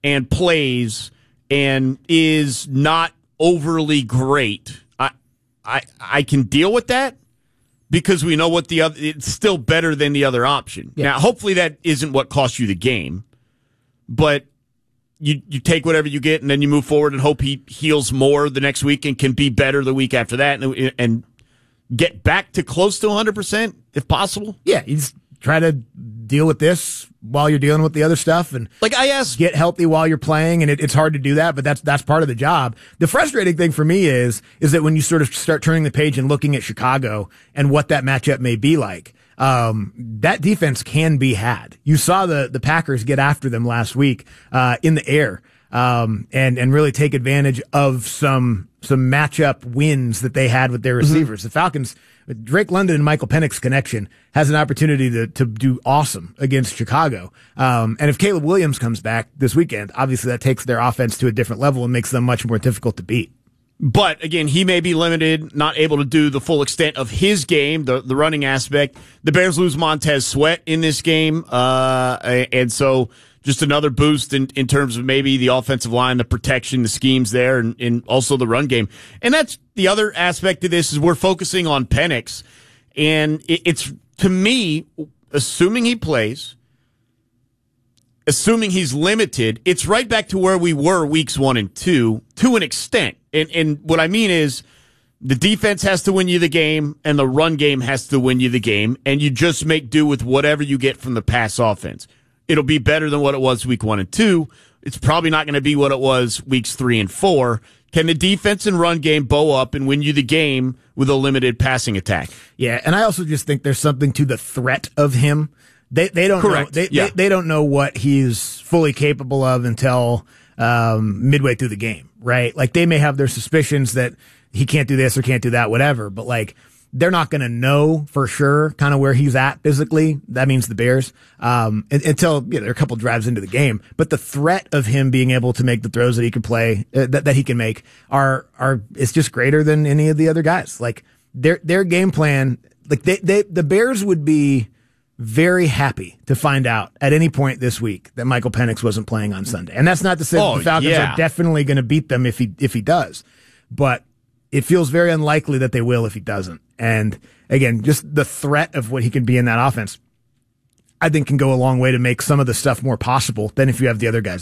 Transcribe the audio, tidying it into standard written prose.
and plays and is not overly great, I can deal with that because we know what it's still better than the other option. Yeah. Now, hopefully that isn't what cost you the game, but you take whatever you get and then you move forward and hope he heals more the next week and can be better the week after that and get back to close to 100% if possible. Yeah, you just try to deal with this while you're dealing with the other stuff, and get healthy while you're playing. And it's hard to do that, but that's part of the job. The frustrating thing for me is that when you sort of start turning the page and looking at Chicago and what that matchup may be like, that defense can be had. You saw the Packers get after them last week in the air, and really take advantage of some matchup wins that they had with their receivers. The Falcons, Drake London and Michael Penix connection, has an opportunity to do awesome against Chicago. And if Caleb Williams comes back this weekend, obviously that takes their offense to a different level and makes them much more difficult to beat. But again, he may be limited, not able to do the full extent of his game, the running aspect. The Bears lose Montez Sweat in this game, and so just another boost in terms of maybe the offensive line, the protection, the schemes there, and also the run game. And that's the other aspect of this is we're focusing on Penix, and it's to me, assuming he plays, assuming he's limited, it's right back to where we were weeks 1 and 2 to an extent. And what I mean is the defense has to win you the game and the run game has to win you the game, and you just make do with whatever you get from the pass offense. It'll be better than what it was week 1 and 2. It's probably not going to be what it was weeks 3 and 4. Can the defense and run game bow up and win you the game with a limited passing attack? Yeah, and I also just think there's something to the threat of him. They don't Correct. know. They don't know what he's fully capable of until midway through the game, right? Like they may have their suspicions that he can't do this or can't do that, whatever. But like they're not going to know for sure kind of where he's at physically. That means the Bears until they're a couple drives into the game. But the threat of him being able to make the throws that he can play that he can make are it's just greater than any of the other guys. Like their game plan, like the Bears would be very happy to find out at any point this week that Michael Penix wasn't playing on Sunday. And that's not to say that the Falcons are definitely going to beat them if he does. But it feels very unlikely that they will if he doesn't. And again, just the threat of what he can be in that offense, I think can go a long way to make some of the stuff more possible than if you have the other guys.